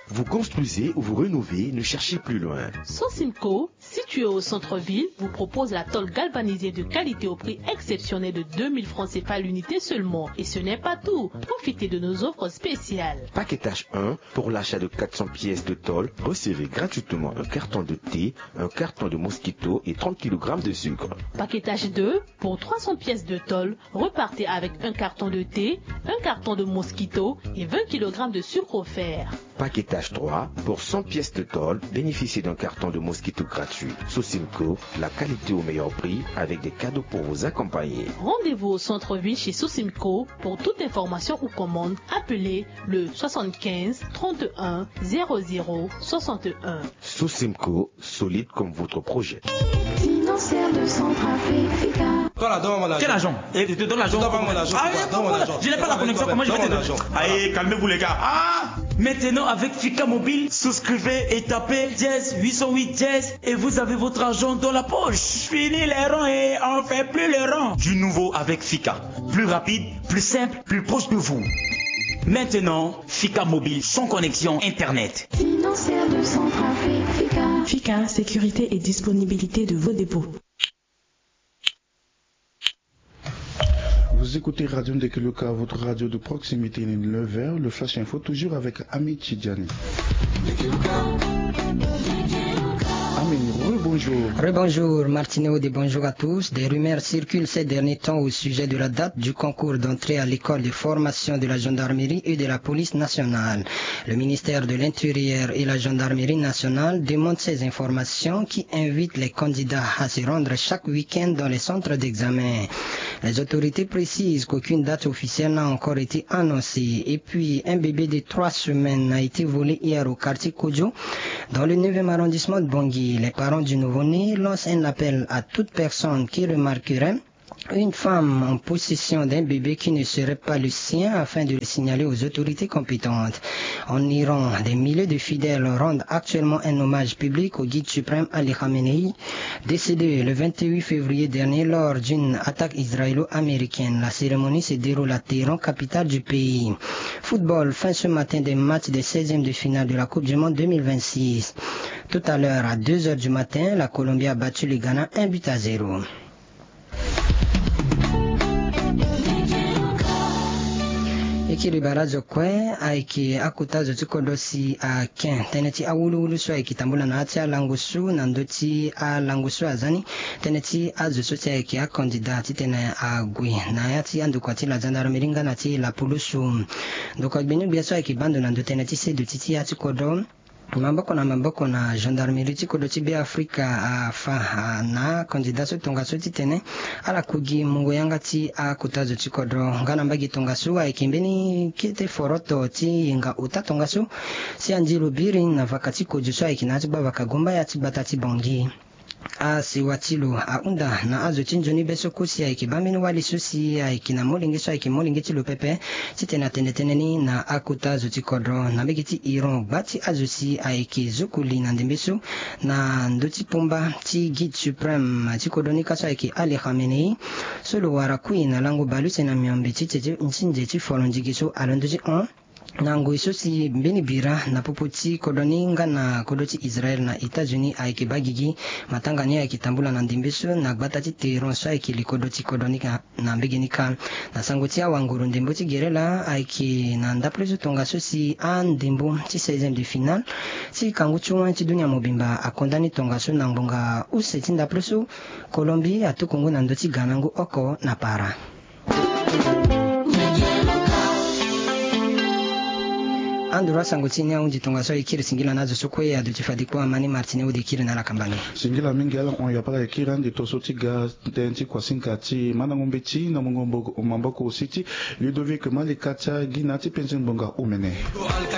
Vous construisez ou vous rénovez, ne cherchez plus loin. Sosimco, situé au centre-ville, vous propose la tôle galvanisée de qualité au prix exceptionnel de 2000 francs CFA l'unité seulement. Et ce n'est pas tout. Profitez de nos offres spéciales. Paquetage 1, pour l'achat de 400 pièces de tôle, recevez gratuitement un carton de thé, un carton de mosquito et 30 kg de sucre. Paquetage 2, pour 300 pièces de tôle, repartez avec un carton de thé, un carton de mosquito et 20 kg de sucre offert. Paquetage 3, pour 100 pièces de tôle, bénéficiez d'un carton de mosquito gratuit. Sosimco, la qualité au meilleur prix avec des cadeaux pour vous accompagner. Rendez-vous au centre-ville chez Sosimco. Pour toute information ou commande, appelez le 75 31 00 61. Sosimco, solide comme votre projet. Financière de Centrafrique. Quel argent? Et tu te donnes l'argent. Je n'ai pas la connexion, comment je vais te donner? Allez, calmez-vous les gars. Maintenant, avec Fika Mobile, souscrivez et tapez dièse 808 dièse et vous avez votre argent dans la poche. Fini les rangs et on fait plus les rangs. Du nouveau avec Fika. Plus rapide, plus simple, plus proche de vous. Maintenant, Fika Mobile sans connexion Internet. Financière de Centrafrique. Fika, sécurité et disponibilité de vos dépôts. Vous écoutez Radio Ndekeloka, votre radio de proximité 9h, le Flash Info, toujours avec Ami Tidjani. Bonjour. Rebonjour Martineau, bonjour à tous. Des rumeurs circulent ces derniers temps au sujet de la date du concours d'entrée à l'école de formation de la gendarmerie et de la police nationale. Le ministère de l'Intérieur et la gendarmerie nationale démontrent ces informations qui invitent les candidats à se rendre chaque week-end dans les centres d'examen. Les autorités précisent qu'aucune date officielle n'a encore été annoncée. Et puis, un bébé de 3 semaines a été volé hier au quartier Kodjo, dans le 9e arrondissement de Bangui. Les parents du nouveau-né lancent un appel à toute personne qui remarquerait une femme en possession d'un bébé qui ne serait pas le sien afin de le signaler aux autorités compétentes. En Iran, des milliers de fidèles rendent actuellement un hommage public au guide suprême Ali Khamenei, décédé le 28 février dernier lors d'une attaque israélo-américaine. La cérémonie se déroule à Téhéran, capitale du pays. Football, fin ce matin des matchs des 16e de finale de la Coupe du Monde 2026. Tout à l'heure, à 2h du matin, la Colombie a battu le Ghana 1-0. Ikiri barazo kwe aiki akutazo tikodosi a ken teneti awulu so aiki tambula na ati alangusu na ndoti alangusu azani teneti azuso tia aiki a kandidati tena agui na yati andukwati la gendarmerie ngana ti la pulusu ndokwa binu biaso aiki bando na ndo teneti se dutiti ati kodo maboko na gendarmerie tikodo tibe Afrika afa na kandidato tongaso titene ala kugi mungo yanga ti akutazo tikodo ngana mbagi tongaso aikimbeni kite foroto ti nga utatongaso si anjiru biri na vakati kojuso aikinati baba kagomba ya tibatati Bangui asiwatilu aunda na azo chinjoni beso kusi aikibamini wali susi aikina molingiso aikimolingi lupepe sitena teneteni na akutazo tikodro na begiti iron bati azusi aikizukuli na ndimbisu na nduti pumba ti guide supreme tikodoni kaso aiki Ali Khamenei solo warakui na lango baluse na miombe titete nsinje ti folonjigiso alondoji on nango isosi mbini bira na popoti koloninga na koloti Israel na Etats-Unis aiki bagigi matangani aiki tambula na ndimbiso na gbatati Téhéran so aiki likodoti kolonika na mbegenika na sangoti awanguru ndemboti gerela aiki na ndaplezo tonga sosi andimbo ti 16e de finale si kanguchuma ti dunia mobimba akondani tonga so na ngbonga useti ndaplezo Colombie atukongo na ndoti ganango oko na para. Andura sangotini ya unji tonga so ikiri singila nazo sokwe ya dutifadi kwa mani Martine udi ikiri na la kambani. Singila mingi ala on ya pala ikiri andi tosoti ga tenti kwa sinkati mana ngombe ti na mamboko usiti Ludovic Malikata ginati pension bonga umene.